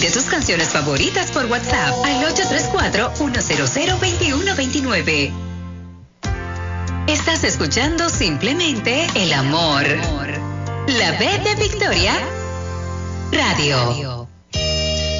Pide tus canciones favoritas por WhatsApp al 834-100-2129. Estás escuchando Simplemente el Amor. La B de Victoria Radio.